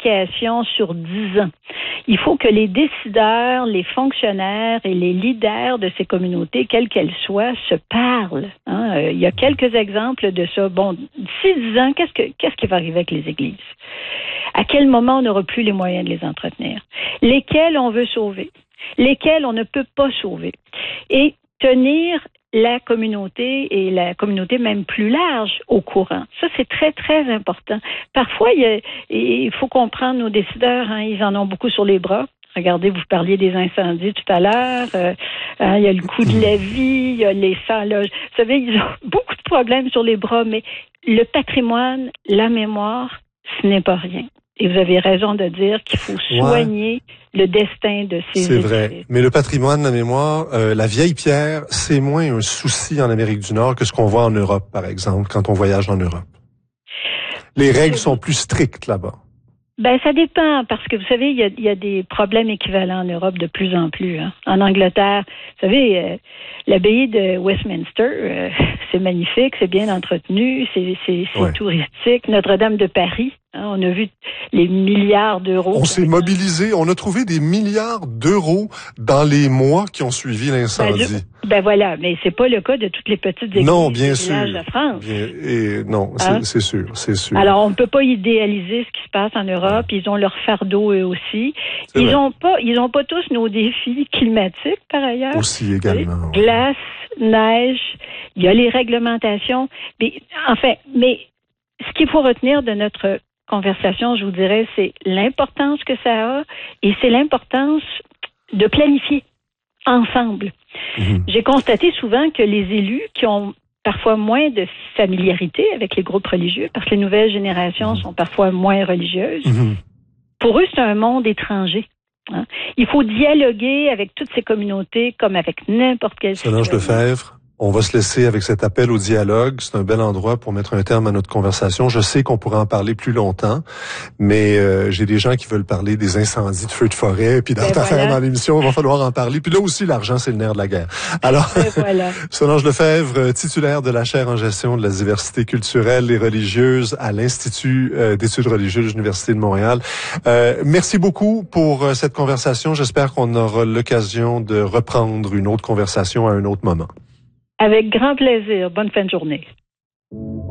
planification sur 10 ans. Il faut que les décideurs, les fonctionnaires et les leaders de ces communautés, quelles qu'elles soient, se parlent. Il y a quelques exemples de ça. Bon, d'ici 10 ans, qu'est-ce qui va arriver avec les églises? À quel moment on n'aura plus les moyens de les entretenir? Lesquels on veut sauver? Lesquels on ne peut pas sauver? Et tenir la communauté et la communauté même plus large au courant. Ça, c'est très, très important. Parfois, il faut comprendre nos décideurs, ils en ont beaucoup sur les bras. Regardez, vous parliez des incendies tout à l'heure. Il y a le coût de la vie, il y a les sans-loges. Vous savez, ils ont beaucoup de problèmes sur les bras, mais le patrimoine, la mémoire, ce n'est pas rien. Et vous avez raison de dire qu'il faut soigner le destin de ces édifices. C'est vrai. Mais le patrimoine, la mémoire, la vieille pierre, c'est moins un souci en Amérique du Nord que ce qu'on voit en Europe, par exemple, quand on voyage en Europe. Les règles sont plus strictes là-bas. Ben, ça dépend, parce que vous savez, il y a des problèmes équivalents en Europe de plus en plus. En Angleterre, vous savez, l'abbaye de Westminster, c'est magnifique, c'est bien entretenu, c'est touristique. Notre-Dame de Paris, on a vu les milliards d'euros. On s'est mobilisé, on a trouvé des milliards d'euros dans les mois qui ont suivi l'incendie. Ben voilà, mais c'est pas le cas de toutes les petites églises des villages de France. C'est sûr, c'est sûr. Alors, on ne peut pas idéaliser ce qui se passe en Europe. Ils ont leur fardeau eux aussi. Ils ont pas tous nos défis climatiques, par ailleurs. Aussi également. Glace, neige, il y a les réglementations. Mais ce qu'il faut retenir de notre conversation, je vous dirais, c'est l'importance que ça a et c'est l'importance de planifier ensemble. J'ai constaté souvent que les élus qui ont parfois moins de familiarité avec les groupes religieux, parce que les nouvelles générations sont parfois moins religieuses, pour eux, c'est un monde étranger. Il faut dialoguer avec toutes ces communautés comme avec n'importe quelle Solange Lefebvre, on va se laisser avec cet appel au dialogue. C'est un bel endroit pour mettre un terme à notre conversation. Je sais qu'on pourrait en parler plus longtemps, mais j'ai des gens qui veulent parler des incendies de feux de forêt, puis dans l'émission, il va falloir en parler. Puis là aussi, l'argent, c'est le nerf de la guerre. Alors, Solange Lefebvre, titulaire de la chaire en gestion de la diversité culturelle et religieuse à l'Institut d'études religieuses de l'Université de Montréal. Merci beaucoup pour cette conversation. J'espère qu'on aura l'occasion de reprendre une autre conversation à un autre moment. Avec grand plaisir. Bonne fin de journée.